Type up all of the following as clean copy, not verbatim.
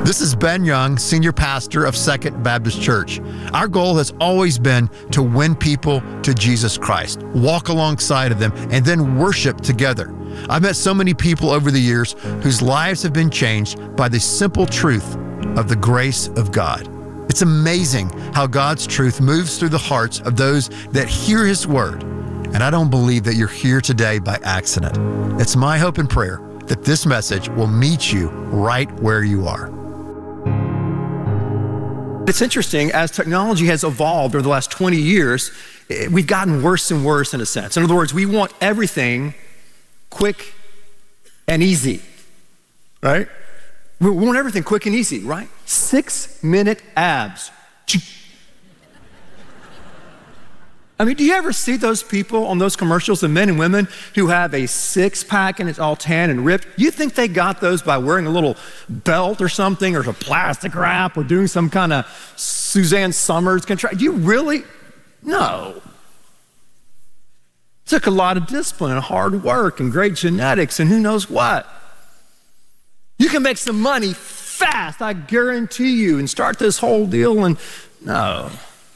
This is Ben Young, Senior Pastor of Second Baptist Church. Our goal has always been to win people to Jesus Christ, walk alongside of them, and then worship together. I've met so many people over the years whose lives have been changed by the simple truth of the grace of God. It's amazing how God's truth moves through the hearts of those that hear His word. And I don't believe that you're here today by accident. It's my hope and prayer that this message will meet you right where you are. It's interesting, as technology has evolved over the last 20 years, we've gotten worse and worse in a sense. In other words, we want everything quick and easy, right? We want everything quick and easy, right? 6-minute abs. I mean, do you ever see those people on those commercials, the men and women who have a six-pack and it's all tan and ripped? You think they got those by wearing a little belt or something, or a plastic wrap, or doing some kind of Suzanne Summers contract? Do you really? No. It took a lot of discipline and hard work and great genetics and who knows what. You can make some money fast, I guarantee you, and start this whole deal, and no.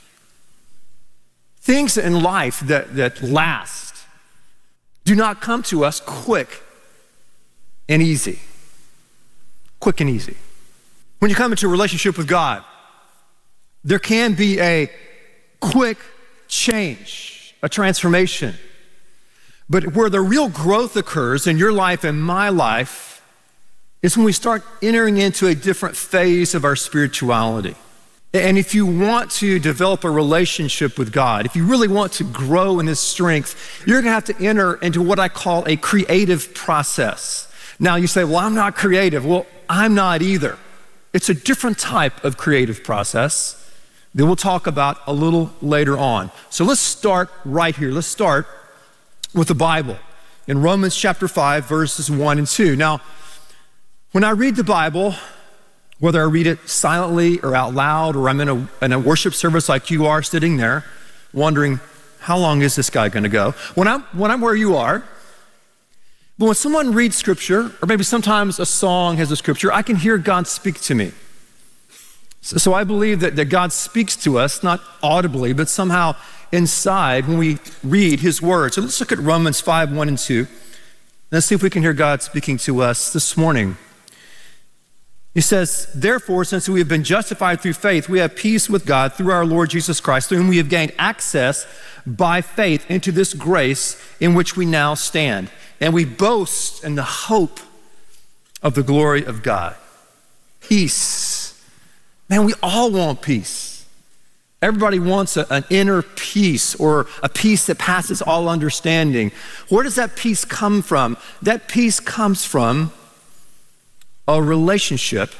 Things in life that last do not come to us quick and easy. Quick and easy. When you come into a relationship with God, there can be a quick change, a transformation. But where the real growth occurs in your life and my life is when we start entering into a different phase of our spirituality. And if you want to develop a relationship with God, if you really want to grow in His strength, you're gonna have to enter into what I call a creative process. Now you say, well, I'm not creative. Well, I'm not either. It's a different type of creative process that we'll talk about a little later on. So let's start right here. Let's start with the Bible in Romans chapter 5, verses 1 and 2. Now, when I read the Bible, whether I read it silently or out loud, or I'm in a worship service like you are sitting there, wondering, how long is this guy gonna go? When I'm where you are, but when someone reads scripture, or maybe sometimes a song has a scripture, I can hear God speak to me. So I believe that God speaks to us, not audibly, but somehow inside when we read His word. So let's look at Romans 5, 1 and 2. Let's see if we can hear God speaking to us this morning. He says, therefore, since we have been justified through faith, we have peace with God through our Lord Jesus Christ, through whom we have gained access by faith into this grace in which we now stand. And we boast in the hope of the glory of God. Peace. Man, we all want peace. Everybody wants an inner peace, or a peace that passes all understanding. Where does that peace come from? That peace comes from a relationship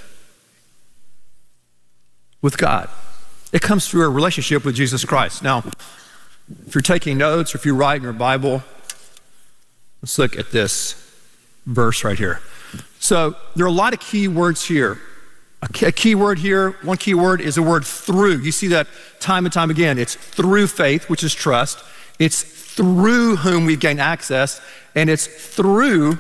with God. It comes through a relationship with Jesus Christ. Now, if you're taking notes, or if you write in your Bible, let's look at this verse right here. So there are a lot of key words here. A key word here, one key word is the word through. You see that time and time again. It's through faith, which is trust. It's through whom we've gained access, and it's through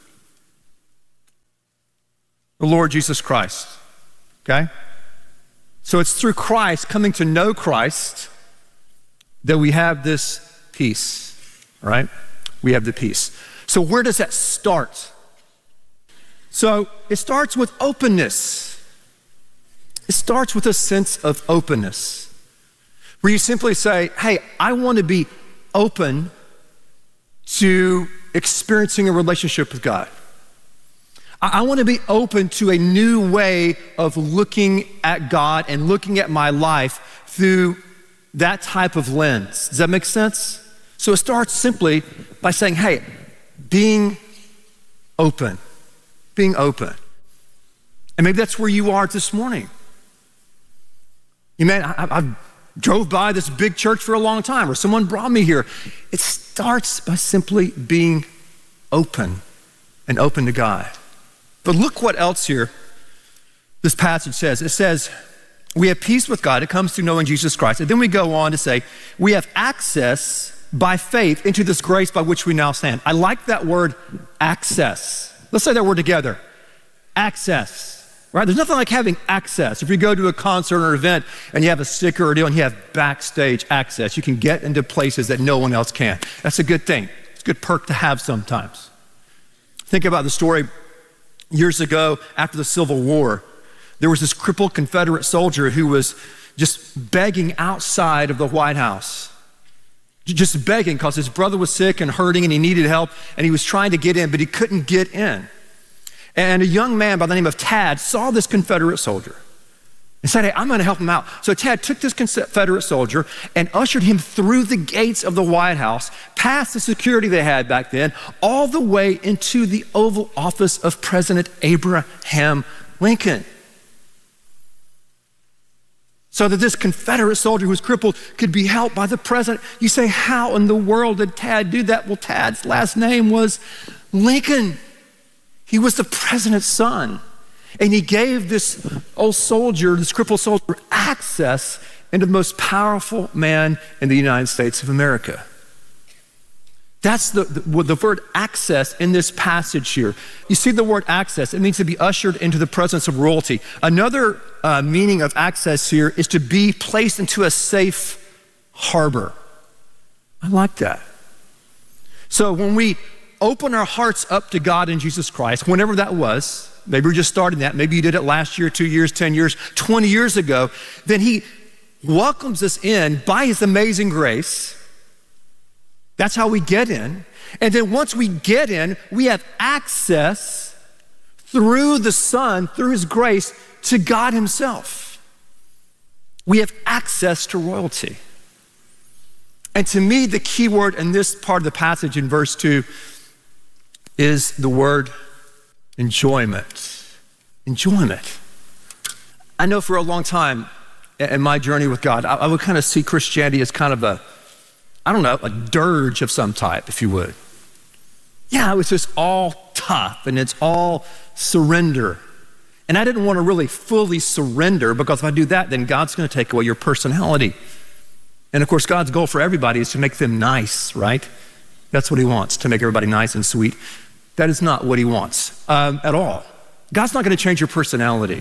the Lord Jesus Christ, okay? So it's through Christ, coming to know Christ, that we have this peace, all right? We have the peace. So where does that start? So it starts with openness. It starts with a sense of openness, where you simply say, hey, I want to be open to experiencing a relationship with God. I want to be open to a new way of looking at God and looking at my life through that type of lens. Does that make sense? So it starts simply by saying, hey, being open, being open. And maybe that's where you are this morning. You may, I drove by this big church for a long time, or someone brought me here. It starts by simply being open and open to God. But look what else here this passage says. It says, we have peace with God. It comes through knowing Jesus Christ. And then we go on to say, we have access by faith into this grace by which we now stand. I like that word, access. Let's say that word together. Access. right? There's nothing like having access. If you go to a concert or event and you have a sticker or deal and you have backstage access, you can get into places that no one else can. That's a good thing. It's a good perk to have sometimes. Think about the story years ago after the Civil War. There was this crippled Confederate soldier who was just begging outside of the White House. Just begging because his brother was sick and hurting and he needed help and he was trying to get in, but he couldn't get in. And a young man by the name of Tad saw this Confederate soldier and said, hey, I'm gonna help him out. So Tad took this Confederate soldier and ushered him through the gates of the White House, past the security they had back then, all the way into the Oval Office of President Abraham Lincoln. So that this Confederate soldier who was crippled could be helped by the president. You say, how in the world did Tad do that? Well, Tad's last name was Lincoln. He was the president's son. And he gave this old soldier, this crippled soldier, access into the most powerful man in the United States of America. That's the word access in this passage here. You see the word access, it means to be ushered into the presence of royalty. Another meaning of access here is to be placed into a safe harbor. I like that. So when we open our hearts up to God in Jesus Christ, whenever that was, maybe we're just starting that, maybe you did it last year, 2 years, 10 years, 20 years ago, then he welcomes us in by his amazing grace. That's how we get in. And then once we get in, we have access through the Son, through his grace, to God himself. We have access to royalty. And to me, the key word in this part of the passage in verse 2 is the word enjoyment. Enjoyment. I know for a long time in my journey with God, I would kind of see Christianity as kind of a dirge of some type, if you would. Yeah, it was just all tough and it's all surrender. And I didn't want to really fully surrender because if I do that, then God's going to take away your personality. And of course, God's goal for everybody is to make them nice, right? That's what he wants, to make everybody nice and sweet. That is not what he wants at all. God's not going to change your personality.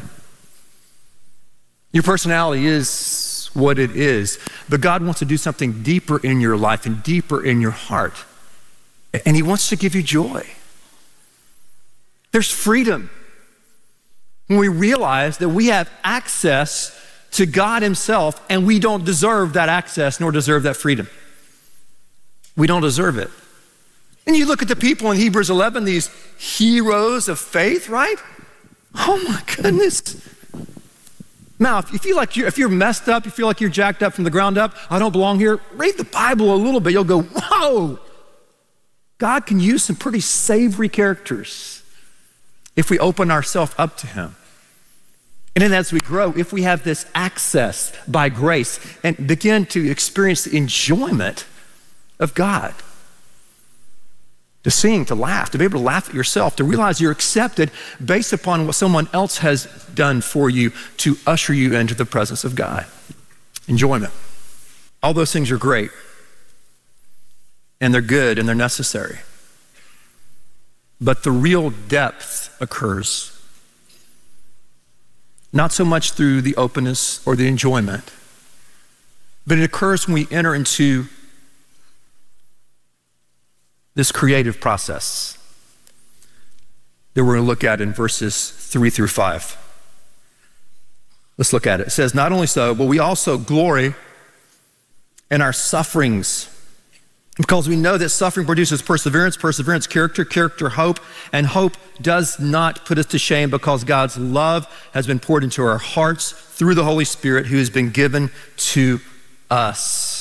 Your personality is what it is, but God wants to do something deeper in your life and deeper in your heart. And he wants to give you joy. There's freedom when we realize that we have access to God himself and we don't deserve that access nor deserve that freedom. We don't deserve it. And you look at the people in Hebrews 11, these heroes of faith, right? Oh my goodness. Now, if you feel like if you're messed up, you feel like you're jacked up from the ground up, I don't belong here, read the Bible a little bit. You'll go, whoa, God can use some pretty savory characters if we open ourselves up to him. And then as we grow, if we have this access by grace and begin to experience the enjoyment of God, to sing, to laugh, to be able to laugh at yourself, to realize you're accepted based upon what someone else has done for you to usher you into the presence of God. Enjoyment. All those things are great, and they're good, and they're necessary. But the real depth occurs not so much through the openness or the enjoyment, but it occurs when we enter into this creative process that we're going to look at in verses 3 through 5. Let's look at it. It says, not only so, but we also glory in our sufferings, because we know that suffering produces perseverance, perseverance, character, character, hope, and hope does not put us to shame because God's love has been poured into our hearts through the Holy Spirit who has been given to us.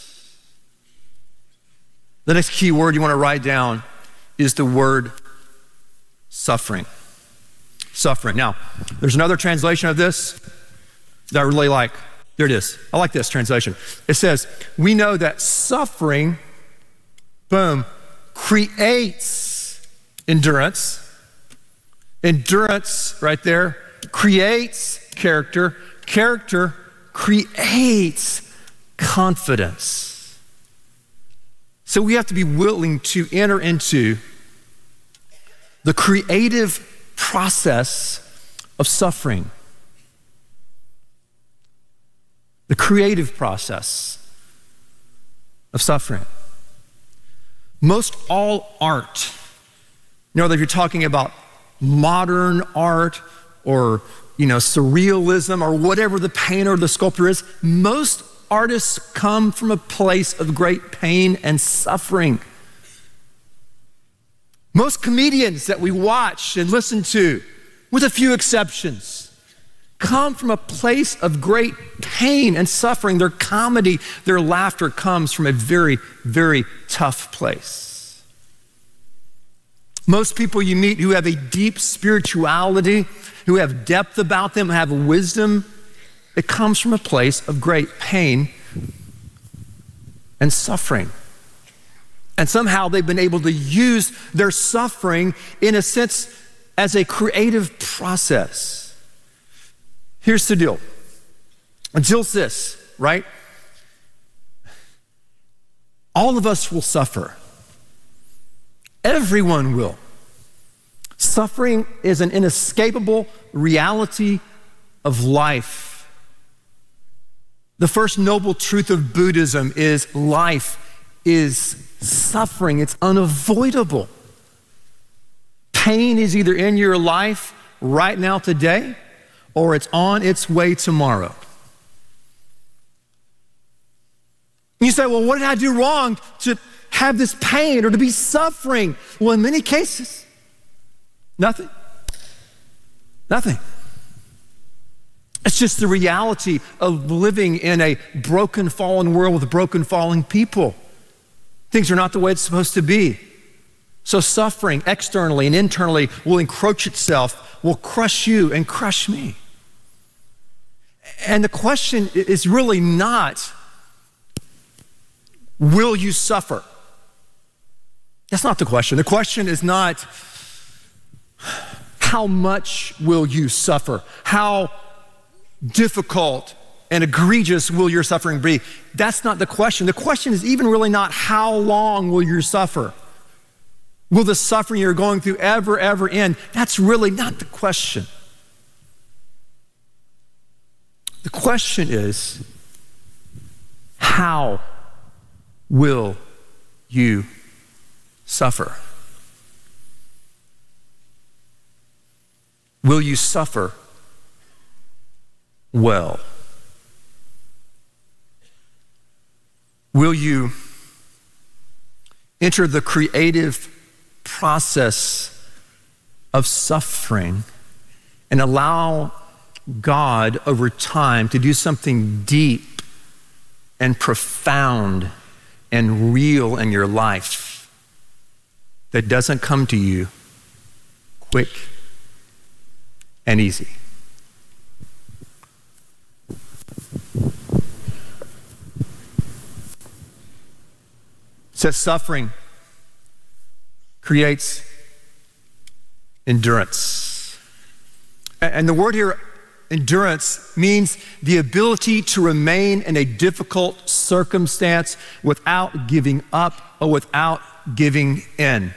The next key word you want to write down is the word suffering. Suffering. Now, there's another translation of this that I really like. There it is. I like this translation. It says, we know that suffering, boom, creates endurance. Endurance, right there, creates character. Character creates confidence. So we have to be willing to enter into the creative process of suffering. The creative process of suffering. Most all art, whether you're talking about modern art or surrealism or whatever the painter or the sculptor is, most artists come from a place of great pain and suffering. Most comedians that we watch and listen to, with a few exceptions, come from a place of great pain and suffering. Their comedy, their laughter comes from a very, very tough place. Most people you meet who have a deep spirituality, who have depth about them, have wisdom, it comes from a place of great pain and suffering. And somehow they've been able to use their suffering, in a sense, as a creative process. Here's the deal. Until this, right? All of us will suffer. Everyone will. Suffering is an inescapable reality of life. The first noble truth of Buddhism is life is suffering. It's unavoidable. Pain is either in your life right now today, or it's on its way tomorrow. You say, well, what did I do wrong to have this pain or to be suffering? Well, in many cases, nothing. Nothing. It's just the reality of living in a broken, fallen world with broken, fallen people. Things are not the way it's supposed to be. So suffering externally and internally will encroach itself, will crush you and crush me. And the question is really not, will you suffer? That's not the question. The question is not, how much will you suffer? How difficult and egregious will your suffering be? That's not the question. The question is even really not, how long will you suffer? Will the suffering you're going through ever end? That's really not the question. The question is, how will you suffer? Will you suffer well? Will you enter the creative process of suffering and allow God over time to do something deep and profound and real in your life that doesn't come to you quick and easy? It says suffering creates endurance. And the word here, endurance, means the ability to remain in a difficult circumstance without giving up or without giving in.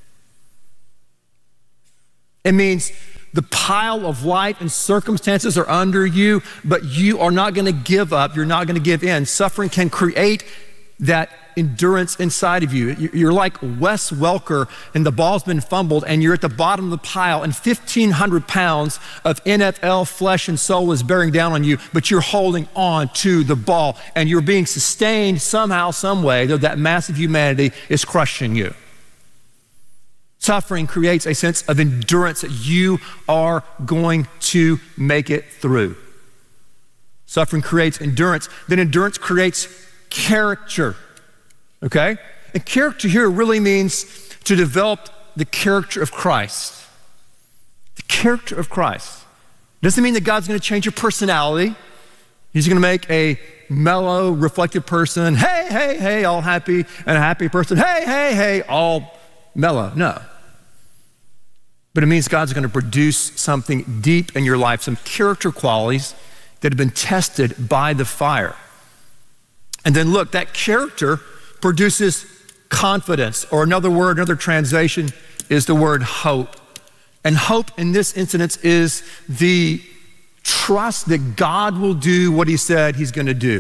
It means the pile of life and circumstances are under you, but you are not going to give up. You're not going to give in. Suffering can create that endurance inside of you. You're like Wes Welker and the ball's been fumbled and you're at the bottom of the pile and 1,500 pounds of NFL flesh and soul is bearing down on you, but you're holding on to the ball and you're being sustained somehow, some way, though that massive humanity is crushing you. Suffering creates a sense of endurance that you are going to make it through. Suffering creates endurance. Then endurance creates character. Okay? And character here really means to develop the character of Christ. The character of Christ. Doesn't mean that God's going to change your personality. He's going to make a mellow, reflective person, hey, hey, hey, all happy, and a happy person, hey, hey, hey, all mellow. No. But it means God's going to produce something deep in your life, some character qualities that have been tested by the fire. And then look, that character produces confidence, or another word, another translation is the word hope. And hope in this instance is the trust that God will do what he said he's going to do.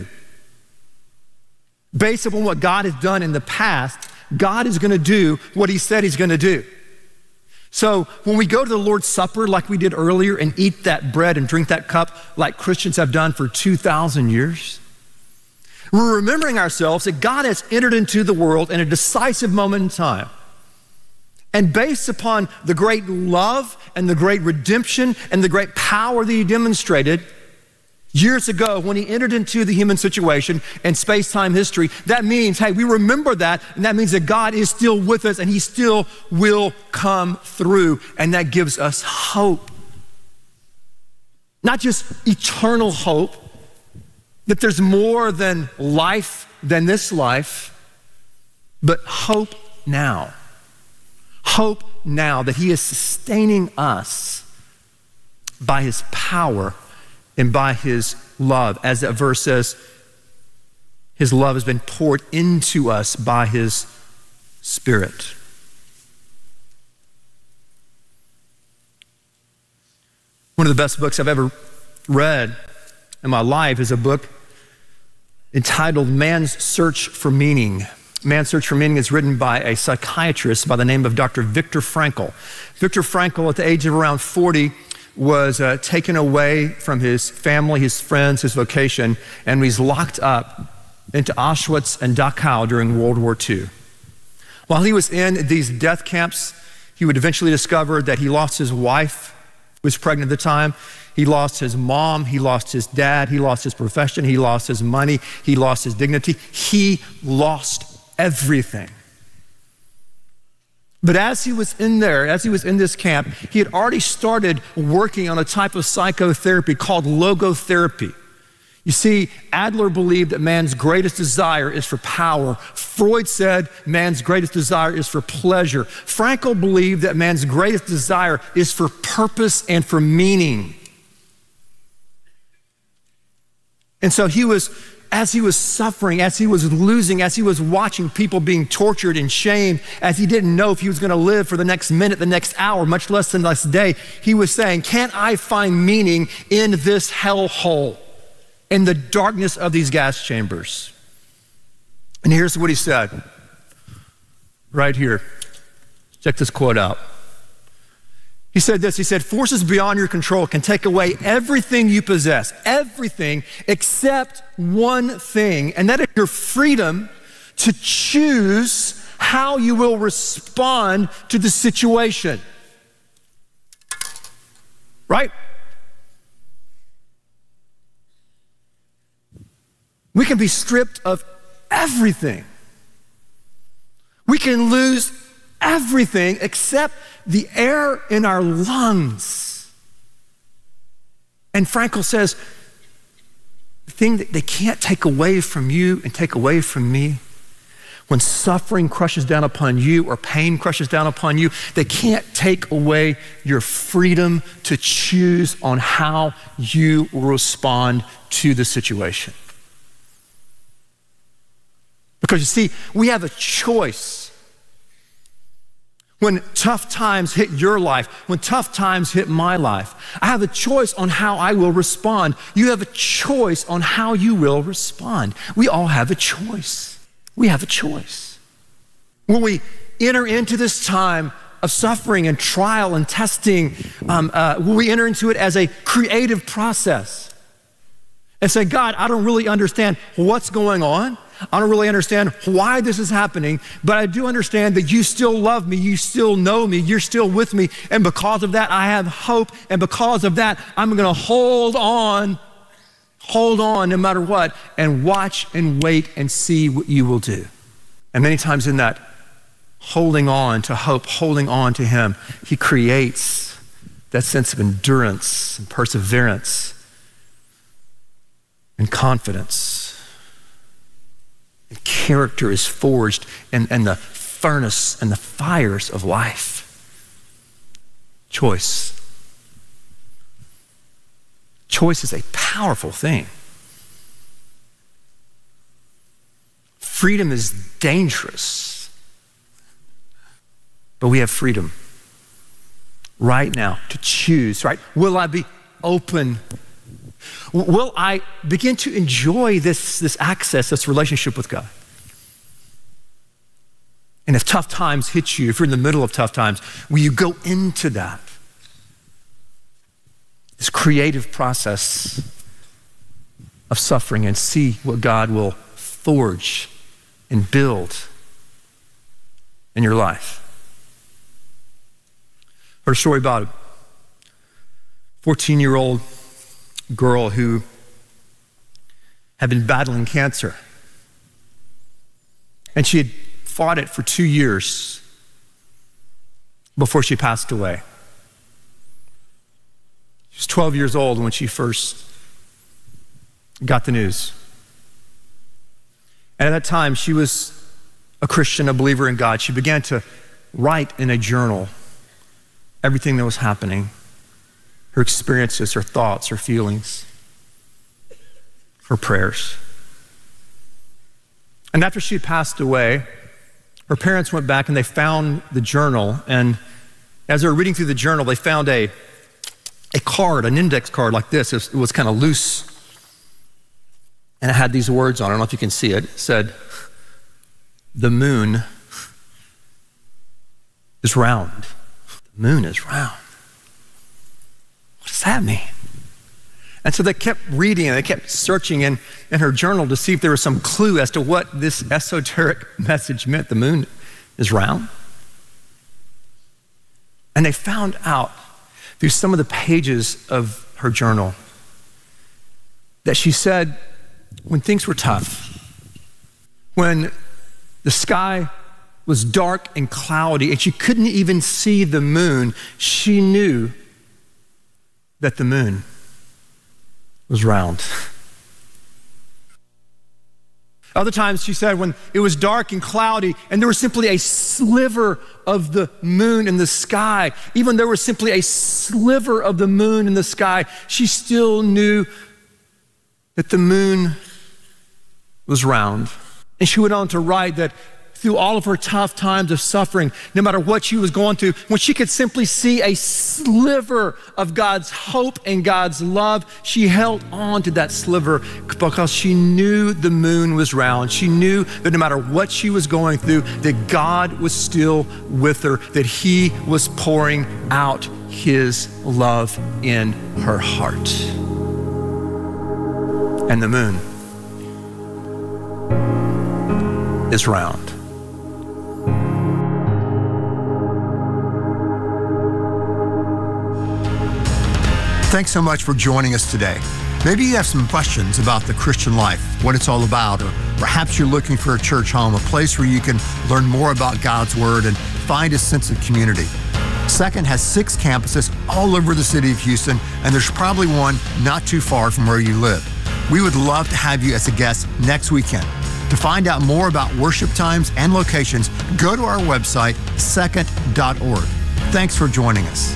Based upon what God has done in the past, God is going to do what he said he's going to do. So when we go to the Lord's Supper like we did earlier and eat that bread and drink that cup like Christians have done for 2,000 years, we're remembering ourselves that God has entered into the world in a decisive moment in time. And based upon the great love and the great redemption and the great power that he demonstrated years ago when he entered into the human situation and space-time history, that means, hey, we remember that, and that means that God is still with us and he still will come through, and that gives us hope. Not just eternal hope, that there's more than life than this life, but hope now. Hope now that he is sustaining us by his power and by his love. As that verse says, his love has been poured into us by his Spirit. One of the best books I've ever read in my life is a book entitled Man's Search for Meaning. Man's Search for Meaning is written by a psychiatrist by the name of Dr. Viktor Frankl. Viktor Frankl, at the age of around 40, was taken away from his family, his friends, his vocation, and was locked up into Auschwitz and Dachau during World War II. While he was in these death camps, he would eventually discover that he lost his wife, who was pregnant at the time. He lost his mom, he lost his dad, he lost his profession, he lost his money, he lost his dignity. He lost everything. But as he was in there, as he was in this camp, he had already started working on a type of psychotherapy called logotherapy. You see, Adler believed that man's greatest desire is for power. Freud said man's greatest desire is for pleasure. Frankl believed that man's greatest desire is for purpose and for meaning. And so as he was suffering, as he was losing, as he was watching people being tortured and shamed, as he didn't know if he was going to live for the next minute, the next hour, much less the next day, he was saying, can't I find meaning in this hellhole, in the darkness of these gas chambers? And here's what he said, right here. Check this quote out. He said this, he said, forces beyond your control can take away everything you possess, everything except one thing, and that is your freedom to choose how you will respond to the situation. Right? We can be stripped of everything. We can lose everything except the air in our lungs. And Frankl says, the thing that they can't take away from you and take away from me, when suffering crushes down upon you or pain crushes down upon you, they can't take away your freedom to choose on how you will respond to the situation. Because you see, we have a choice. When tough times hit your life, when tough times hit my life, I have a choice on how I will respond. You have a choice on how you will respond. We all have a choice. We have a choice. When we enter into this time of suffering and trial and testing, when we enter into it as a creative process and say, God, I don't really understand what's going on. I don't really understand why this is happening, but I do understand that you still love me, you still know me, you're still with me, and because of that, I have hope, and because of that, I'm gonna hold on no matter what, and watch and wait and see what you will do. And many times in that holding on to hope, holding on to him, he creates that sense of endurance and perseverance and confidence. And character is forged in the furnace and the fires of life. Choice. Choice is a powerful thing. Freedom is dangerous, but we have freedom. right now to choose, right? Will I be open? Will I begin to enjoy this access, this relationship with God? And if tough times hit you, if you're in the middle of tough times, will you go into that? This creative process of suffering and see what God will forge and build in your life. Heard a story about a 14-year-old girl who had been battling cancer. And she had fought it for 2 years before she passed away. She was 12 years old when she first got the news. And at that time, she was a Christian, a believer in God. She began to write in a journal everything that was happening, her experiences, her thoughts, her feelings, her prayers. And after she had passed away, her parents went back and they found the journal. And as they were reading through the journal, they found a card, an index card like this. It was kind of loose. And it had these words on it. I don't know if you can see it. It said, "The moon is round." The moon is round. What does that mean? And so they kept reading and they kept searching in her journal to see if there was some clue as to what this esoteric message meant. The moon is round. And they found out through some of the pages of her journal that she said when things were tough, when the sky was dark and cloudy and she couldn't even see the moon, she knew that the moon was round. Other times, she said, when it was dark and cloudy and there was simply a sliver of the moon in the sky, even there was simply a sliver of the moon in the sky, she still knew that the moon was round. And she went on to write that through all of her tough times of suffering, no matter what she was going through, when she could simply see a sliver of God's hope and God's love, she held on to that sliver because she knew the moon was round. She knew that no matter what she was going through, that God was still with her, that He was pouring out His love in her heart. And the moon is round. Thanks so much for joining us today. Maybe you have some questions about the Christian life, what it's all about, or perhaps you're looking for a church home, a place where you can learn more about God's Word and find a sense of community. Second has 6 campuses all over the city of Houston, and there's probably one not too far from where you live. We would love to have you as a guest next weekend. To find out more about worship times and locations, go to our website, second.org. Thanks for joining us.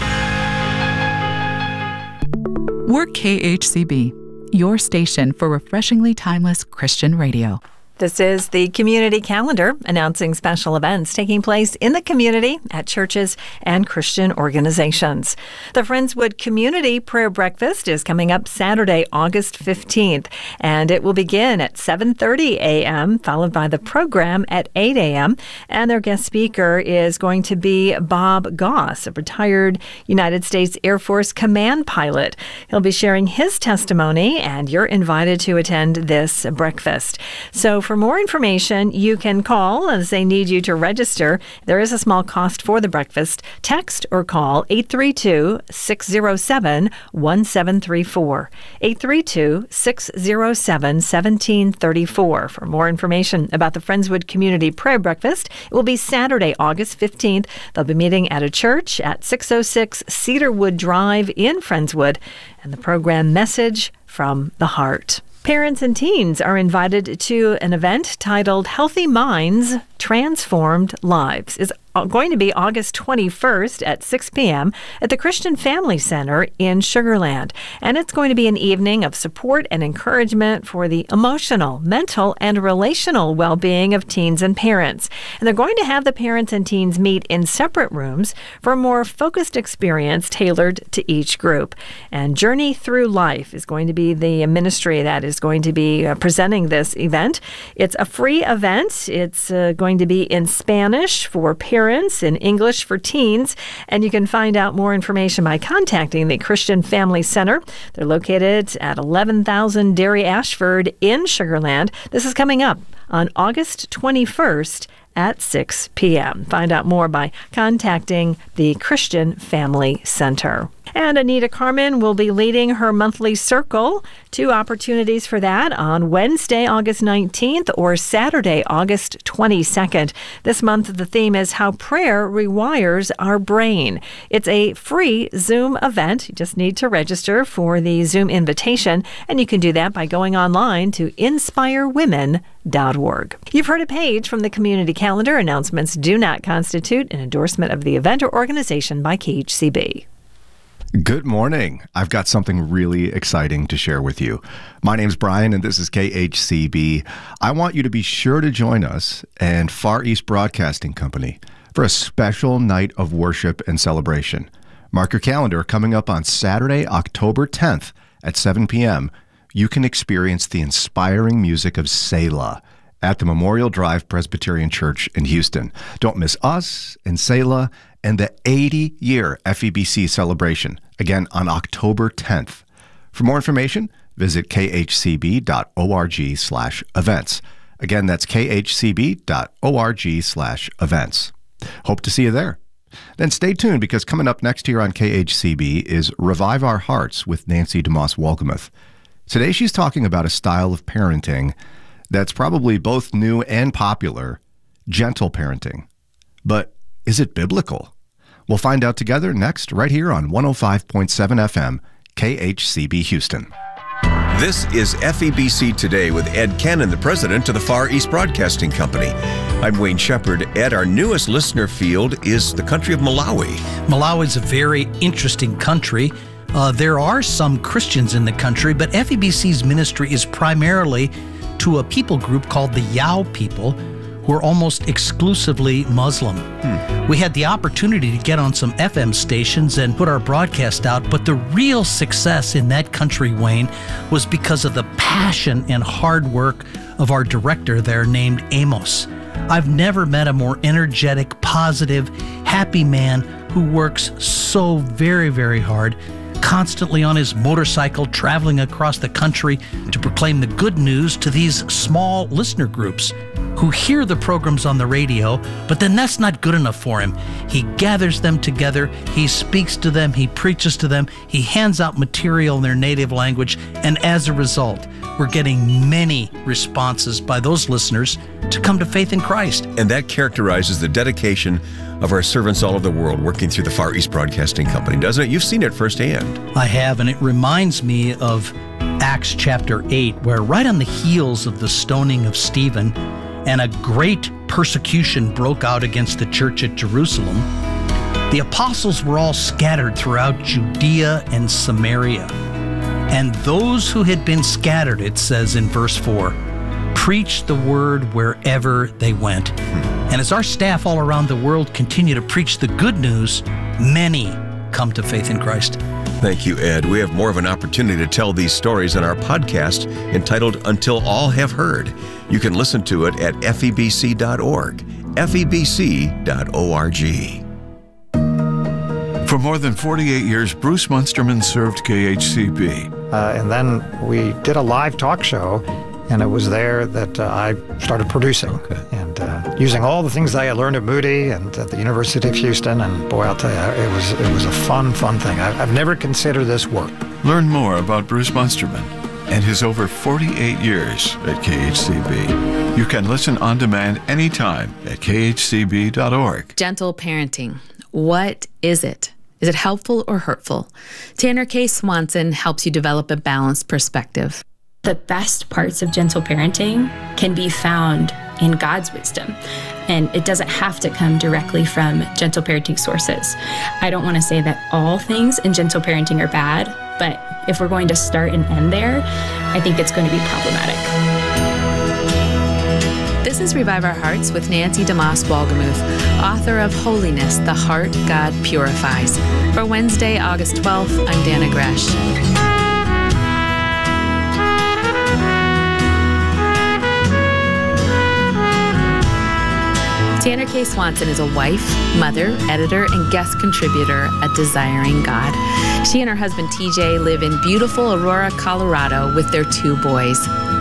We're KHCB, your station for refreshingly timeless Christian radio. This is the Community Calendar, announcing special events taking place in the community at churches and Christian organizations. The Friendswood Community Prayer Breakfast is coming up Saturday, August 15th, and it will begin at 7:30 a.m., followed by the program at 8 a.m., and their guest speaker is going to be Bob Goss, a retired United States Air Force command pilot. He'll be sharing his testimony, and you're invited to attend this breakfast. So for more information, you can call as they need you to register. There is a small cost for the breakfast. Text or call 832-607-1734. 832-607-1734. For more information about the Friendswood Community Prayer Breakfast, it will be Saturday, August 15th. They'll be meeting at a church at 606 Cedarwood Drive in Friendswood, and the program Message from the Heart. Parents and teens are invited to an event titled Healthy Minds, Transformed Lives. It's going to be August 21st at 6 p.m. at the Christian Family Center in Sugar Land. And it's going to be an evening of support and encouragement for the emotional, mental, and relational well-being of teens and parents. And they're going to have the parents and teens meet in separate rooms for a more focused experience tailored to each group. And Journey Through Life is going to be the ministry that is going to be presenting this event. It's a free event. It's going to be in Spanish for parents, in English for teens, and you can find out more information by contacting the Christian Family Center. They're located at 11,000 Dairy Ashford in Sugar Land. This is coming up on August 21st at 6 p.m. Find out more by contacting the Christian Family Center. And Anita Carmen will be leading her monthly circle. 2 opportunities for that on Wednesday, August 19th or Saturday, August 22nd. This month, the theme is How Prayer Rewires Our Brain. It's a free Zoom event. You just need to register for the Zoom invitation, and you can do that by going online to inspirewomen.org. You've heard a page from the community calendar. Announcements do not constitute an endorsement of the event or organization by KHCB. Good morning. I've got something really exciting to share with you. My name's Brian, and this is KHCB. I want you to be sure to join us and Far East Broadcasting Company for a special night of worship and celebration. Mark your calendar. Coming up on Saturday, October 10th at 7 p.m., you can experience the inspiring music of Selah at the Memorial Drive Presbyterian Church in Houston. Don't miss us and Selah and the 80-year FEBC celebration, again on October 10th. For more information, visit khcb.org/events. Again, that's khcb.org/events. Hope to see you there. Then stay tuned, because coming up next here on KHCB is Revive Our Hearts with Nancy DeMoss Wolgemuth. Today she's talking about a style of parenting that's probably both new and popular, gentle parenting. But is it biblical? We'll find out together next, right here on 105.7 FM, KHCB Houston. This is FEBC Today with Ed Cannon, the president of the Far East Broadcasting Company. I'm Wayne Shepherd. Ed, our newest listener field is the country of Malawi. Malawi is a very interesting country. There are some Christians in the country, but FEBC's ministry is primarily to a people group called the Yao people, who are almost exclusively Muslim. We had the opportunity to get on some FM stations and put our broadcast out, but the real success in that country, Wayne, was because of the passion and hard work of our director there named Amos. I've never met a more energetic, positive, happy man who works so very, very hard, constantly on his motorcycle traveling across the country to proclaim the good news to these small listener groups who hear the programs on the radio, but then that's not good enough for him. He gathers them together, he speaks to them, he preaches to them, he hands out material in their native language, and as a result, we're getting many responses by those listeners to come to faith in Christ. And that characterizes the dedication of our servants all over the world working through the Far East Broadcasting Company, doesn't it? You've seen it firsthand. I have, and it reminds me of Acts chapter 8, where right on the heels of the stoning of Stephen, and a great persecution broke out against the church at Jerusalem, the apostles were all scattered throughout Judea and Samaria. And those who had been scattered, it says in verse 4, preached the word wherever they went. And as our staff all around the world continue to preach the good news, many come to faith in Christ. Thank you, Ed. We have more of an opportunity to tell these stories in our podcast entitled Until All Have Heard. You can listen to it at febc.org, febc.org. For more than 48 years, Bruce Munsterman served KHCB. And then we did a live talk show, and it was there that I started producing. And using all the things that I had learned at Moody and at the University of Houston. And boy, I'll tell you, it was a fun thing. I've never considered this work. Learn more about Bruce Munsterman and his over 48 years at KHCB. You can listen on demand anytime at khcb.org. Gentle parenting. What is it? Is it helpful or hurtful? Tanner K. Swanson helps you develop a balanced perspective. The best parts of gentle parenting can be found in God's wisdom. And it doesn't have to come directly from gentle parenting sources. I don't want to say that all things in gentle parenting are bad, but if we're going to start and end there, I think it's going to be problematic. This is Revive Our Hearts with Nancy DeMoss Wolgemuth, author of Holiness, the Heart God Purifies. For Wednesday, August 12th, I'm Dana Gresh. Tanner K. Swanson is a wife, mother, editor, and guest contributor at Desiring God. She and her husband TJ live in beautiful Aurora, Colorado with their 2 boys.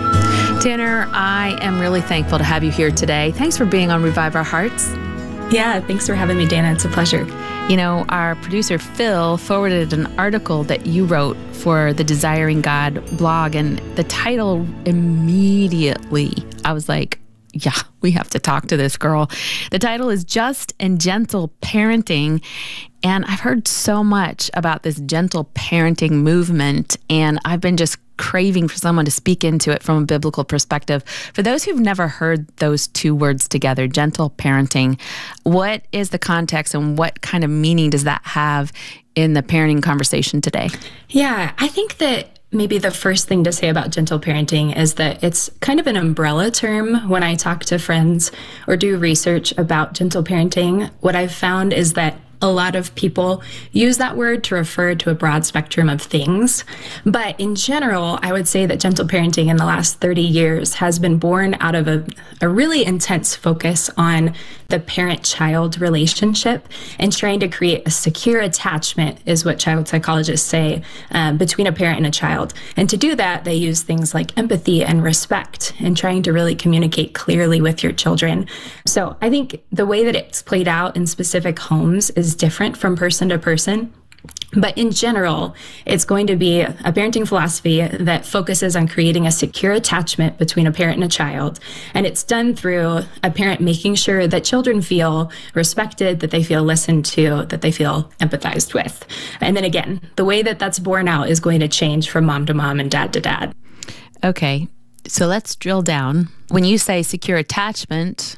Tanner, I am really thankful to have you here today. Thanks for being on Revive Our Hearts. Yeah, thanks for having me, Dana. It's a pleasure. You know, our producer Phil forwarded an article that you wrote for the Desiring God blog, and the title immediately, I was like, yeah, we have to talk to this girl. The title is Just and Gentle Parenting. And I've heard so much about this gentle parenting movement, and I've been just craving for someone to speak into it from a biblical perspective. For those who've never heard those 2 words together, gentle parenting, what is the context and what kind of meaning does that have in the parenting conversation today? Yeah, I think that maybe the first thing to say about gentle parenting is that it's kind of an umbrella term. When I talk to friends or do research about gentle parenting, what I've found is that a lot of people use that word to refer to a broad spectrum of things. But in general, I would say that gentle parenting in the last 30 years has been born out of a really intense focus on the parent-child relationship and trying to create a secure attachment, is what child psychologists say, between a parent and a child. And to do that, they use things like empathy and respect and trying to really communicate clearly with your children. So I think the way that it's played out in specific homes is different from person to person. But in general, it's going to be a parenting philosophy that focuses on creating a secure attachment between a parent and a child. And it's done through a parent making sure that children feel respected, that they feel listened to, that they feel empathized with. And then again, the way that that's borne out is going to change from mom to mom and dad to dad. Okay, so let's drill down. When you say secure attachment,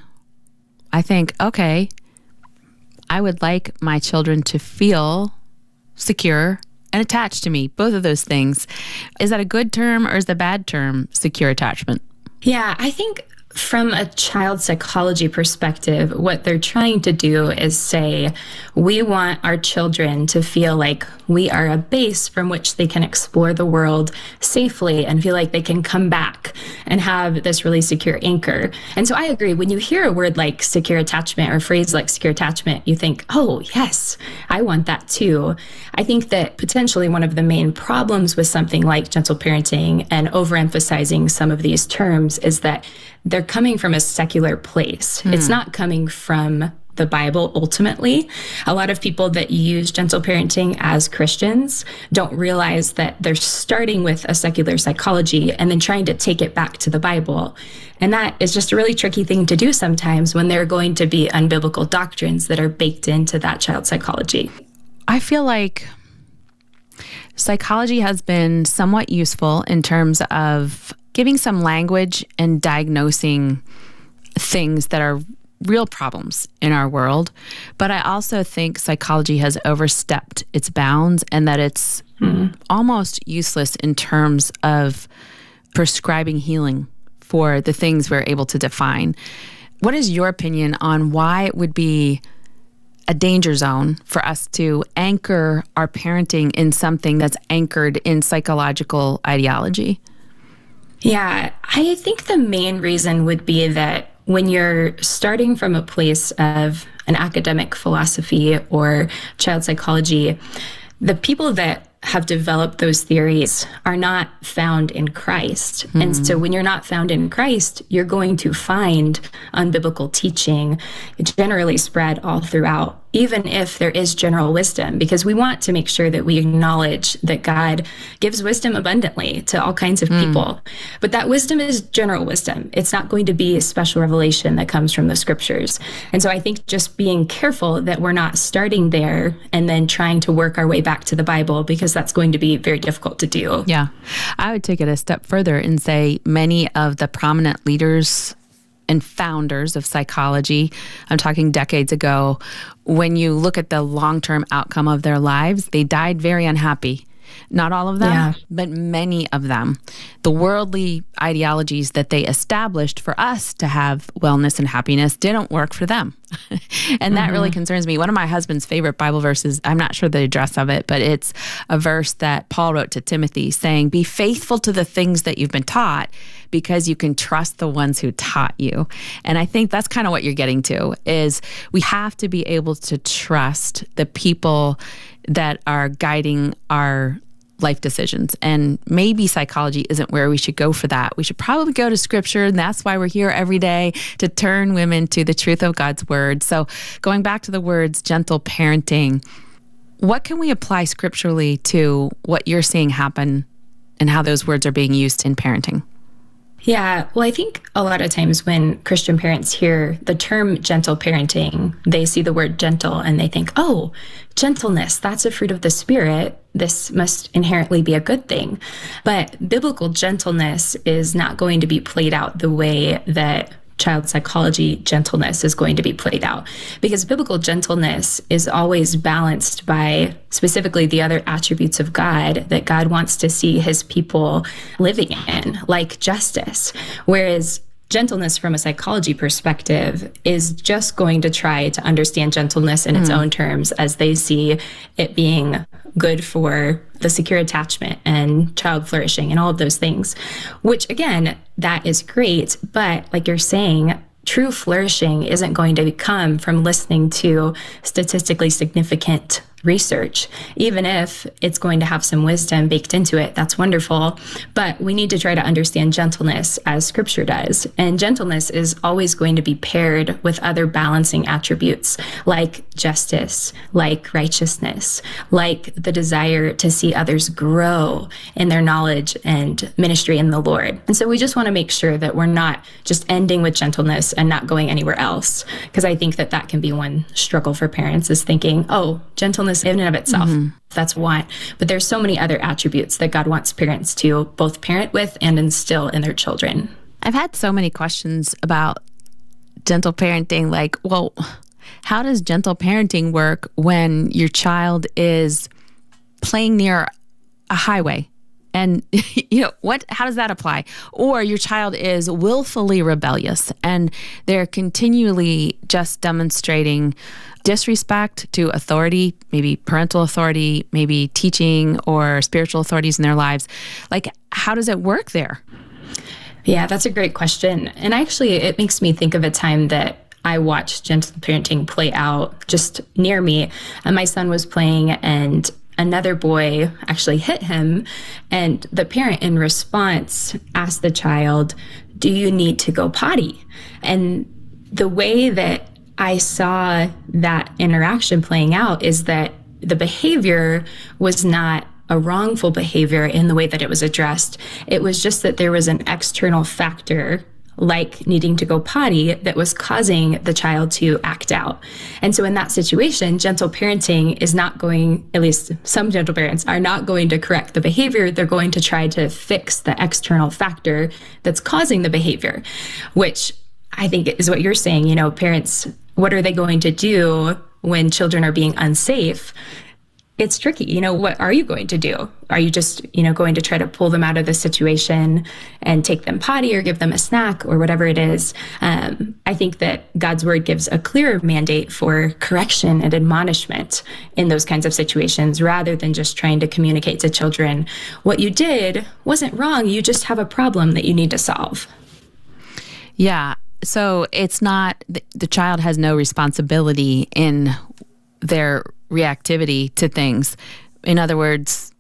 I think, okay, I would like my children to feel secure and attached to me, both of those things. Is that a good term or is the bad term secure attachment? Yeah, I think from a child psychology perspective, what they're trying to do is say, we want our children to feel like we are a base from which they can explore the world safely and feel like they can come back and have this really secure anchor. And so I agree, when you hear a word like secure attachment or a phrase like secure attachment, you think, oh, yes, I want that too. I think that potentially one of the main problems with something like gentle parenting and overemphasizing some of these terms is that they're coming from a secular place. It's not coming from the Bible ultimately. A lot of people that use gentle parenting as Christians don't realize that they're starting with a secular psychology and then trying to take it back to the Bible. And that is just a really tricky thing to do sometimes when there are going to be unbiblical doctrines that are baked into that child psychology. I feel like psychology has been somewhat useful in terms of giving some language and diagnosing things that are real problems in our world. But I also think psychology has overstepped its bounds and that it's almost useless in terms of prescribing healing for the things we're able to define. What is your opinion on why it would be a danger zone for us to anchor our parenting in something that's anchored in psychological ideology? Yeah, I think the main reason would be that when you're starting from a place of an academic philosophy or child psychology, the people that have developed those theories are not found in Christ. And so when you're not found in Christ, you're going to find unbiblical teaching generally spread all throughout, even if there is general wisdom, because we want to make sure that we acknowledge that God gives wisdom abundantly to all kinds of people. But that wisdom is general wisdom. It's not going to be a special revelation that comes from the scriptures. And so I think just being careful that we're not starting there and then trying to work our way back to the Bible, because that's going to be very difficult to do. Yeah. I would take it a step further and say many of the prominent leaders and founders of psychology, I'm talking decades ago, when you look at the long-term outcome of their lives, they died very unhappy. Not all of them, but many of them. The worldly ideologies that they established for us to have wellness and happiness didn't work for them. And that really concerns me. One of my husband's favorite Bible verses, I'm not sure the address of it, but it's a verse that Paul wrote to Timothy saying, be faithful to the things that you've been taught because you can trust the ones who taught you. And I think that's kind of what you're getting to, is we have to be able to trust the people that are guiding our life decisions. And maybe psychology isn't where we should go for that. We should probably go to scripture, and that's why we're here every day, to turn women to the truth of God's word. So going back to the words gentle parenting, what can we apply scripturally to what you're seeing happen and how those words are being used in parenting? Yeah, well, I think a lot of times when Christian parents hear the term gentle parenting, they see the word gentle and they think, oh, gentleness, that's a fruit of the Spirit. This must inherently be a good thing. But biblical gentleness is not going to be played out the way that child psychology gentleness is going to be played out, because biblical gentleness is always balanced by specifically the other attributes of God that God wants to see his people living in, like justice. Whereas gentleness from a psychology perspective is just going to try to understand gentleness in its own terms as they see it being good for the secure attachment and child flourishing and all of those things, which again, that is great. But like you're saying, true flourishing isn't going to come from listening to statistically significant research. Even if it's going to have some wisdom baked into it, that's wonderful. But we need to try to understand gentleness as scripture does. And gentleness is always going to be paired with other balancing attributes like justice, like righteousness, like the desire to see others grow in their knowledge and ministry in the Lord. And so we just want to make sure that we're not just ending with gentleness and not going anywhere else. Because I think that that can be one struggle for parents, is thinking, oh, gentleness in and of itself, that's one. But there's so many other attributes that God wants parents to both parent with and instill in their children. I've had so many questions about gentle parenting, like, well, how does gentle parenting work when your child is playing near a highway? And, how does that apply? Or your child is willfully rebellious and they're continually just demonstrating disrespect to authority, maybe parental authority, maybe teaching or spiritual authorities in their lives. Like, how does it work there? Yeah, that's a great question. And actually, it makes me think of a time that I watched gentle parenting play out just near me. And my son was playing and another boy actually hit him. And the parent in response asked the child, do you need to go potty? And the way that I saw that interaction playing out is that the behavior was not a wrongful behavior in the way that it was addressed. It was just that there was an external factor, like needing to go potty, that was causing the child to act out. And so in that situation, gentle parenting is not going, at least some gentle parents are not going to correct the behavior. They're going to try to fix the external factor that's causing the behavior, which I think is what you're saying. Parents, what are they going to do when children are being unsafe? It's tricky. What are you going to do? Are you just, going to try to pull them out of the situation and take them potty or give them a snack or whatever it is? I think that God's word gives a clearer mandate for correction and admonishment in those kinds of situations, rather than just trying to communicate to children, what you did wasn't wrong. You just have a problem that you need to solve. Yeah. So it's not, the child has no responsibility in their reactivity to things. In other words,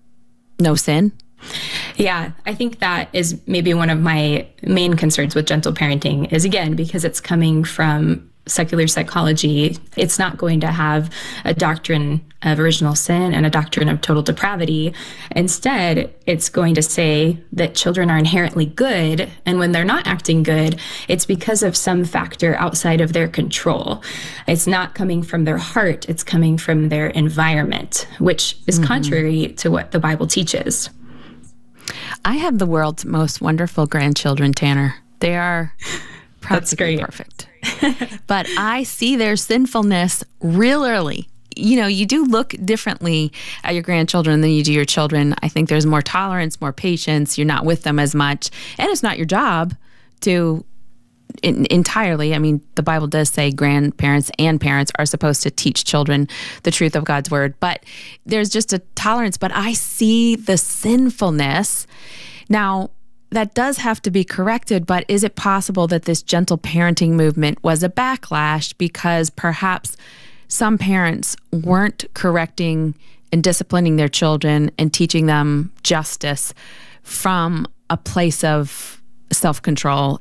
no sin. Yeah, I think that is maybe one of my main concerns with gentle parenting is, again, because it's coming from secular psychology, it's not going to have a doctrine of original sin and a doctrine of total depravity. Instead, it's going to say that children are inherently good, and when they're not acting good, it's because of some factor outside of their control. It's not coming from their heart, it's coming from their environment, which is contrary to what the Bible teaches. I have the world's most wonderful grandchildren, Tanner. They are That's great. Perfect. But I see their sinfulness real early. You know, you do look differently at your grandchildren than you do your children. I think there's more tolerance, more patience. You're not with them as much. And it's not your job to entirely. I mean, the Bible does say grandparents and parents are supposed to teach children the truth of God's word. But there's just a tolerance. But I see the sinfulness. Now, that does have to be corrected, but is it possible that this gentle parenting movement was a backlash because perhaps some parents weren't correcting and disciplining their children and teaching them justice from a place of self-control?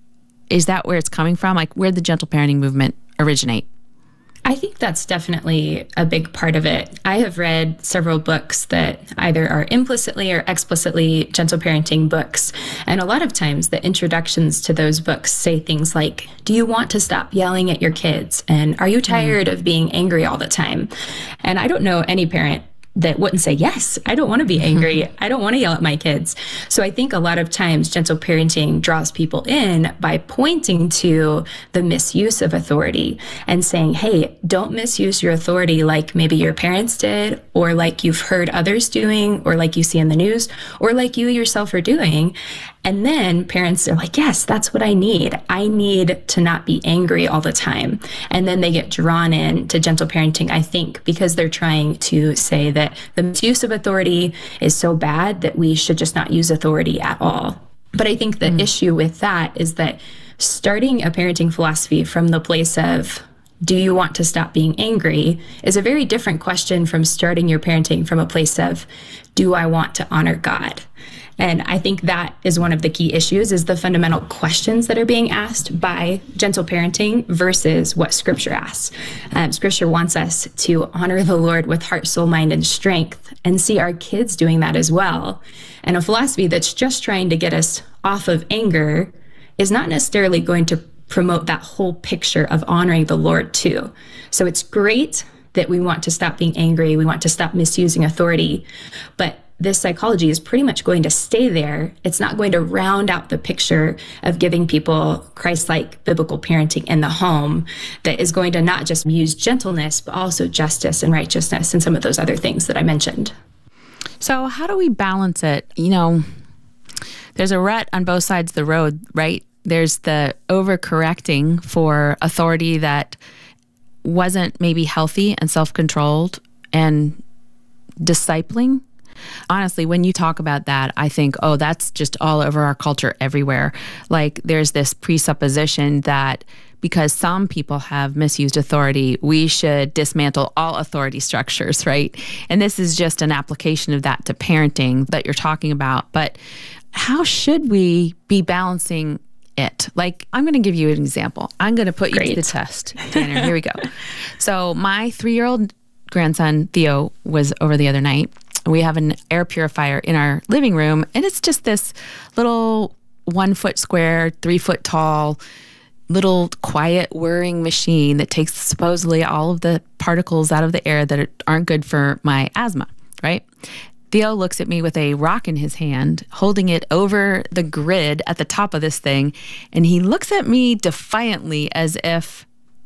Is that where it's coming from? Like, where did the gentle parenting movement originate? I think that's definitely a big part of it. I have read several books that either are implicitly or explicitly gentle parenting books. And a lot of times the introductions to those books say things like, do you want to stop yelling at your kids? And are you tired of being angry all the time? And I don't know any parent that wouldn't say, yes, I don't want to be angry. I don't want to yell at my kids. So I think a lot of times gentle parenting draws people in by pointing to the misuse of authority and saying, hey, don't misuse your authority like maybe your parents did, or like you've heard others doing, or like you see in the news, or like you yourself are doing. And then parents are like, yes, that's what I need. I need to not be angry all the time. And then they get drawn in to gentle parenting, I think, because they're trying to say that the misuse of authority is so bad that we should just not use authority at all. But I think the issue with that is that starting a parenting philosophy from the place of, do you want to stop being angry, is a very different question from starting your parenting from a place of, do I want to honor God? And I think that is one of the key issues, is the fundamental questions that are being asked by gentle parenting versus what Scripture asks. Scripture wants us to honor the Lord with heart, soul, mind, and strength, and see our kids doing that as well. And a philosophy that's just trying to get us off of anger is not necessarily going to promote that whole picture of honoring the Lord too. So it's great that we want to stop being angry, we want to stop misusing authority, but this psychology is pretty much going to stay there. It's not going to round out the picture of giving people Christ-like biblical parenting in the home that is going to not just use gentleness, but also justice and righteousness and some of those other things that I mentioned. So how do we balance it? You know, there's a rut on both sides of the road, right? There's the overcorrecting for authority that wasn't maybe healthy and self-controlled, and discipling. Honestly, when you talk about that, I think, oh, that's just all over our culture everywhere. Like, there's this presupposition that because some people have misused authority, we should dismantle all authority structures, right? And this is just an application of that to parenting that you're talking about. But how should we be balancing it? Like, I'm going to give you an example. I'm going to put you to the test, Tanner. Here we go. So my 3-year-old grandson, Theo, was over the other night. We have an air purifier in our living room, and it's just this little 1 foot square, 3 foot tall, little quiet whirring machine that takes supposedly all of the particles out of the air that aren't good for my asthma, right? Theo looks at me with a rock in his hand, holding it over the grid at the top of this thing, and he looks at me defiantly as if,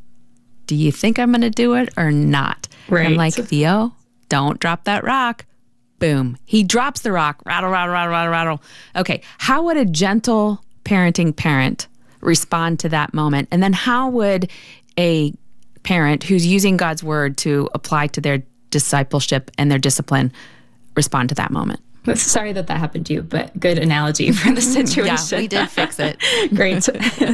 do you think I'm going to do it or not? Right. I'm like, Theo, don't drop that rock. Boom. He drops the rock. Rattle, rattle, rattle, rattle, rattle. Okay. How would a gentle parenting parent respond to that moment? And then how would a parent who's using God's word to apply to their discipleship and their discipline respond to that moment? Sorry that happened to you, but good analogy for the situation. Yeah, we did fix it. Great.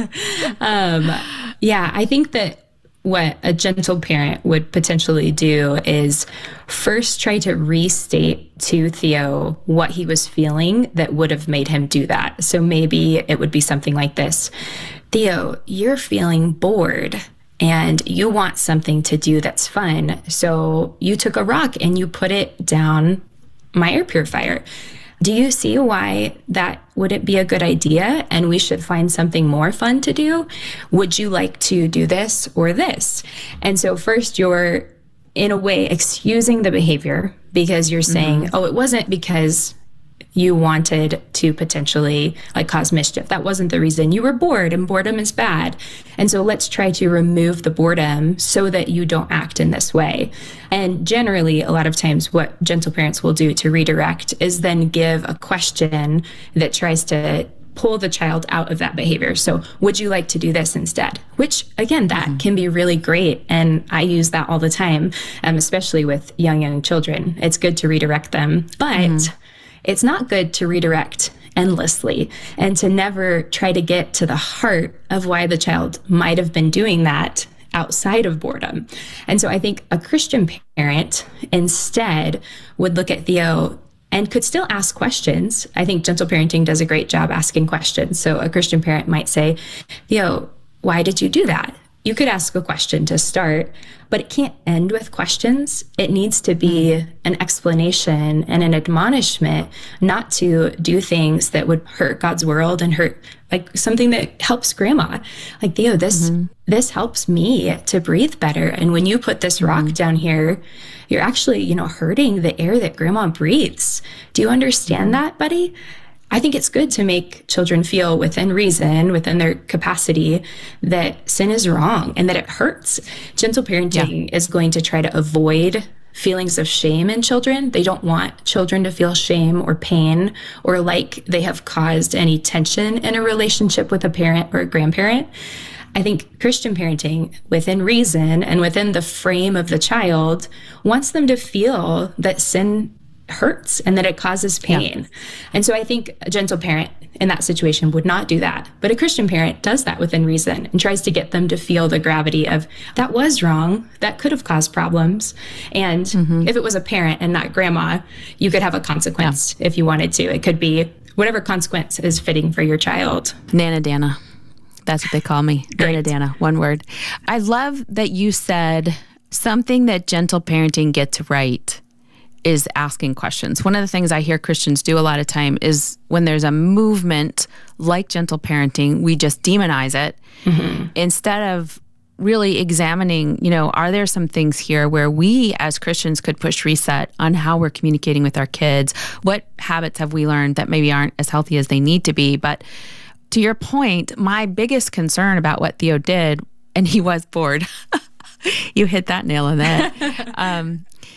Yeah, I think that what a gentle parent would potentially do is first try to restate to Theo what he was feeling that would have made him do that. So maybe it would be something like this. Theo, you're feeling bored and you want something to do that's fun. So you took a rock and you put it down my air purifier. Do you see why that wouldn't be a good idea and we should find something more fun to do? Would you like to do this or this? And so first you're, in a way, excusing the behavior because you're saying, oh, it wasn't because you wanted to potentially like cause mischief. That wasn't the reason. You were bored, and boredom is bad. And so let's try to remove the boredom so that you don't act in this way. And generally, a lot of times what gentle parents will do to redirect is then give a question that tries to pull the child out of that behavior. So would you like to do this instead? Which, again, that can be really great. And I use that all the time, especially with young children. It's good to redirect them, but it's not good to redirect endlessly and to never try to get to the heart of why the child might have been doing that outside of boredom. And so I think a Christian parent instead would look at Theo and could still ask questions. I think gentle parenting does a great job asking questions. So a Christian parent might say, Theo, why did you do that? You could ask a question to start, but it can't end with questions. It needs to be an explanation and an admonishment not to do things that would hurt God's world and hurt, like something that helps grandma. Like, Theo, this helps me to breathe better. And when you put this rock down here, you're actually, hurting the air that grandma breathes. Do you understand that, buddy? I think it's good to make children feel within reason, within their capacity, that sin is wrong and that it hurts. Gentle parenting is going to try to avoid feelings of shame in children. They don't want children to feel shame or pain or like they have caused any tension in a relationship with a parent or a grandparent. I think Christian parenting, within reason and within the frame of the child, wants them to feel that sin hurts and that it causes pain. And so I think a gentle parent in that situation would not do that. But a Christian parent does that within reason and tries to get them to feel the gravity of that was wrong, that could have caused problems. And if it was a parent and not grandma, you could have a consequence if you wanted to. It could be whatever consequence is fitting for your child. Nana Dana. That's what they call me. Nana Dana, one word. I love that you said something that gentle parenting gets right is asking questions. One of the things I hear Christians do a lot of time is when there's a movement like gentle parenting, we just demonize it instead of really examining, are there some things here where we as Christians could push reset on how we're communicating with our kids? What habits have we learned that maybe aren't as healthy as they need to be? But to your point, my biggest concern about what Theo did, and he was bored, you hit that nail on the head,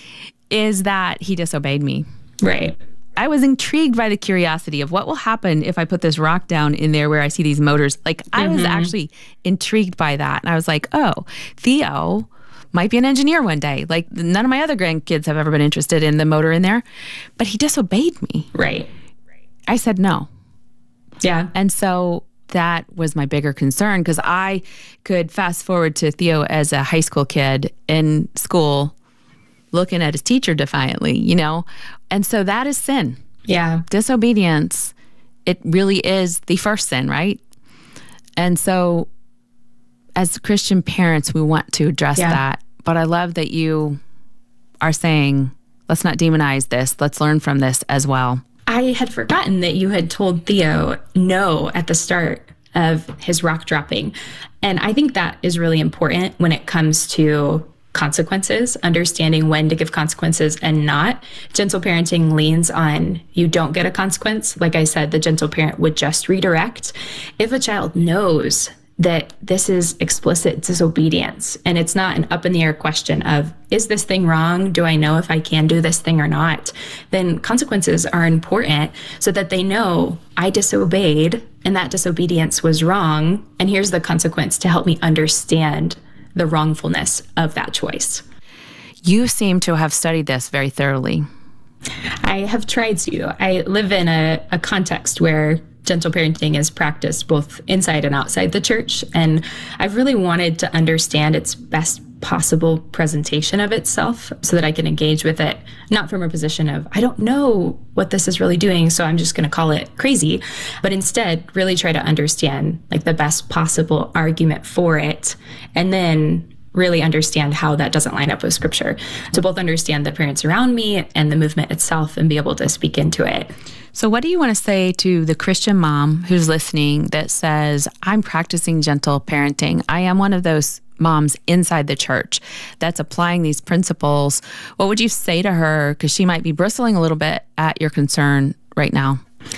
is that he disobeyed me. Right. I was intrigued by the curiosity of what will happen if I put this rock down in there where I see these motors. Like, I was actually intrigued by that. And I was like, oh, Theo might be an engineer one day. Like, none of my other grandkids have ever been interested in the motor in there. But he disobeyed me. Right. I said no. Yeah. And so that was my bigger concern, because I could fast forward to Theo as a high school kid in school looking at his teacher defiantly, And so that is sin. Yeah. Disobedience, it really is the first sin, right? And so as Christian parents, we want to address that. But I love that you are saying, let's not demonize this. Let's learn from this as well. I had forgotten that you had told Theo no at the start of his rock dropping. And I think that is really important when it comes to consequences, understanding when to give consequences and not. Gentle parenting leans on you don't get a consequence. Like I said, the gentle parent would just redirect. If a child knows that this is explicit disobedience and it's not an up in the air question of, is this thing wrong? Do I know if I can do this thing or not? Then consequences are important so that they know I disobeyed and that disobedience was wrong. And here's the consequence to help me understand the wrongfulness of that choice. You seem to have studied this very thoroughly. I have tried to. I live in a context where gentle parenting is practiced both inside and outside the church. And I've really wanted to understand its best possible presentation of itself so that I can engage with it, not from a position of, I don't know what this is really doing, so I'm just going to call it crazy, but instead really try to understand like the best possible argument for it, and then really understand how that doesn't line up with scripture, to both understand the parents around me and the movement itself and be able to speak into it. So what do you want to say to the Christian mom who's listening that says, I'm practicing gentle parenting. I am one of those moms inside the church that's applying these principles. What would you say to her? Because she might be bristling a little bit at your concern right now?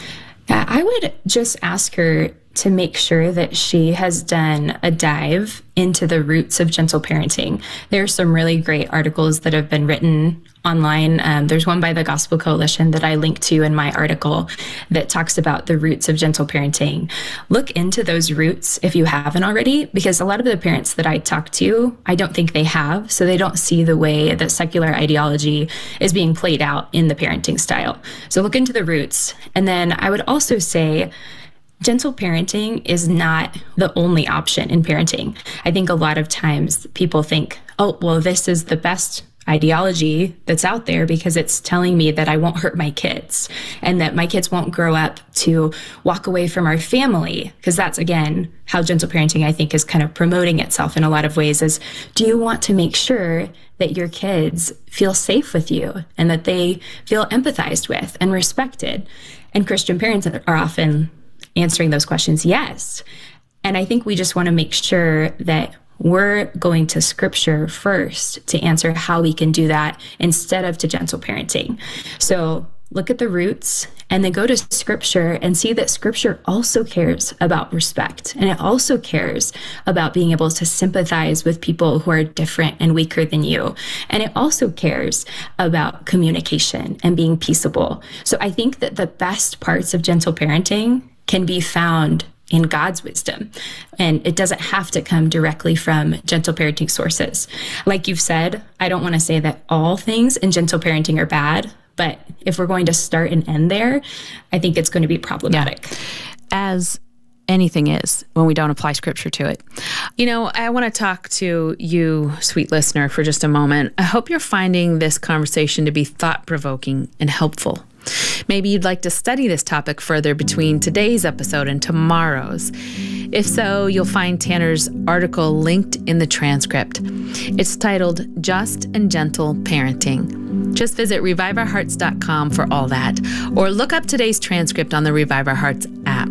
I would just ask her to make sure that she has done a dive into the roots of gentle parenting. There are some really great articles that have been written online. There's one by the Gospel Coalition that I linked to in my article that talks about the roots of gentle parenting. Look into those roots if you haven't already, because a lot of the parents that I talk to, I don't think they have, so they don't see the way that secular ideology is being played out in the parenting style. So look into the roots. And then I would also say, gentle parenting is not the only option in parenting. I think a lot of times people think, oh, well, this is the best ideology that's out there because it's telling me that I won't hurt my kids and that my kids won't grow up to walk away from our family. Because that's, again, how gentle parenting, I think, is kind of promoting itself in a lot of ways is, do you want to make sure that your kids feel safe with you and that they feel empathized with and respected? And Christian parents are often answering those questions, yes. And I think we just want to make sure that we're going to Scripture first to answer how we can do that instead of to gentle parenting. So look at the roots and then go to Scripture and see that Scripture also cares about respect. And it also cares about being able to sympathize with people who are different and weaker than you. And it also cares about communication and being peaceable. So I think that the best parts of gentle parenting can be found in God's wisdom. And it doesn't have to come directly from gentle parenting sources. Like you've said, I don't want to say that all things in gentle parenting are bad, but if we're going to start and end there, I think it's going to be problematic. Yeah. As anything is when we don't apply Scripture to it. You know, I want to talk to you, sweet listener, for just a moment. I hope you're finding this conversation to be thought-provoking and helpful. Maybe you'd like to study this topic further between today's episode and tomorrow's. If so, you'll find Tanner's article linked in the transcript. It's titled Just and Gentle Parenting. Just visit reviveourhearts.com for all that, or look up today's transcript on the Revive Our Hearts app.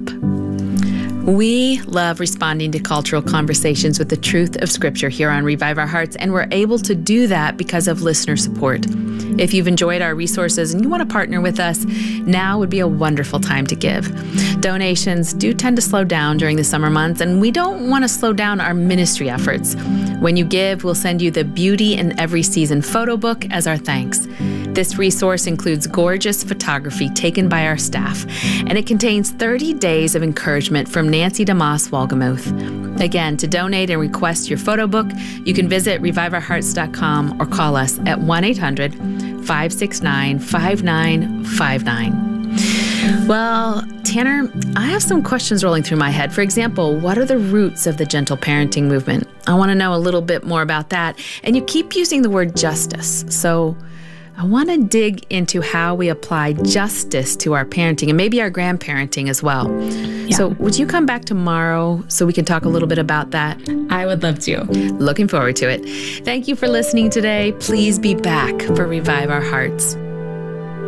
We love responding to cultural conversations with the truth of Scripture here on Revive Our Hearts, and we're able to do that because of listener support. If you've enjoyed our resources and you want to partner with us, now would be a wonderful time to give. Donations do tend to slow down during the summer months, and we don't want to slow down our ministry efforts. When you give, we'll send you the Beauty in Every Season photo book as our thanks. This resource includes gorgeous photography taken by our staff, and it contains 30 days of encouragement from Nancy DeMoss Walgamuth. Again, to donate and request your photo book, you can visit reviveourhearts.com or call us at 1-800-569-5959. Well, Tanner, I have some questions rolling through my head. For example, what are the roots of the gentle parenting movement? I want to know a little bit more about that. And you keep using the word justice. So I want to dig into how we apply justice to our parenting and maybe our grandparenting as well. Yeah. So would you come back tomorrow so we can talk a little bit about that? I would love to. Looking forward to it. Thank you for listening today. Please be back for Revive Our Hearts.